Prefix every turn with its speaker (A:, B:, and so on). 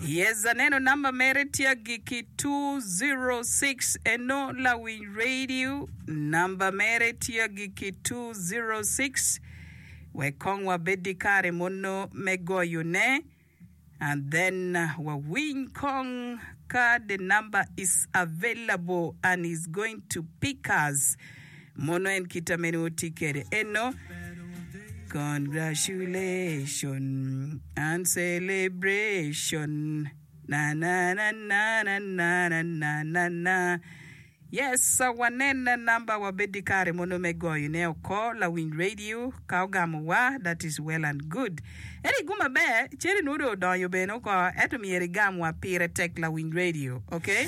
A: Yes, aneno namba mere tiagiki 206 eno la Win Radio. Namba mere tiagiki 206. Wekong wabedi kare mono megoyo ne. And then wawin kong ka the number is available and is going to pick us. Mono en kitamenu tikere eno. Congratulations and celebration. Na na na na na na na na na. Yes, wanena namba wabedi kare mono megoyo ne oko la Win Radio kaugamuwa, that is well and good. Eri guma be cheri nudo don yo be no ko eto mi eri gamwa pire tek la Win Radio, okay?